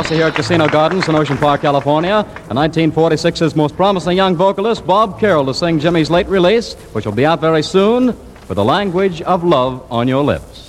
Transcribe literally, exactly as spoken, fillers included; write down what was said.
Rossi here at Casino Gardens in Ocean Park, California, and nineteen forty-six's most promising young vocalist, Bob Carroll, to sing Jimmy's late release, which will be out very soon, With the Language of Love on Your Lips.